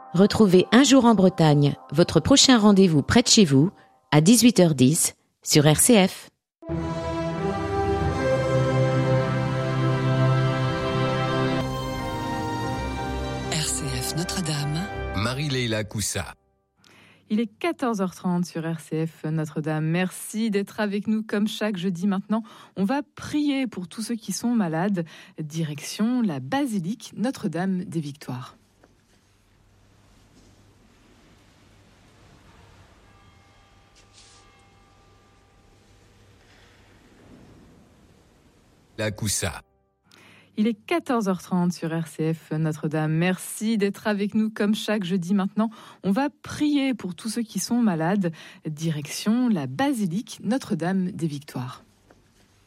Retrouvez Un jour en Bretagne, votre prochain rendez-vous près de chez vous, à 18h10 sur RCF. RCF Notre-Dame. Marie-Leila Coussa. Il est 14h30 sur RCF Notre-Dame. Merci d'être avec nous comme chaque jeudi maintenant. On va prier pour tous ceux qui sont malades. Direction la basilique Notre-Dame des Victoires. La Coussa. Il est 14h30 sur RCF Notre-Dame. Merci d'être avec nous comme chaque jeudi maintenant. On va prier pour tous ceux qui sont malades. Direction la basilique Notre-Dame des Victoires.